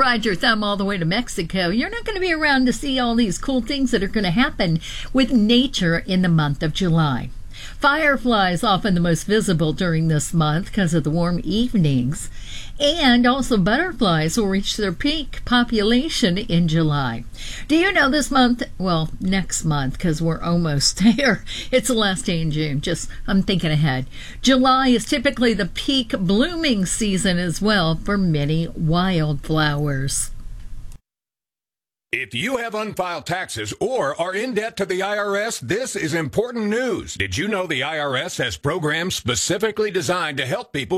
ride your thumb all the way to Mexico, you're not going to be around to see all these cool things that are going to happen with nature in the month of July. Fireflies often the most visible during this month because of the warm evenings. And also butterflies will reach their peak population in July. Do you know this month? Well, next month, because we're almost there. It's the last day in June. I'm thinking ahead. July is typically the peak blooming season as well for many wildflowers. If you have unfiled taxes or are in debt to the IRS, this is important news. Did you know the IRS has programs specifically designed to help people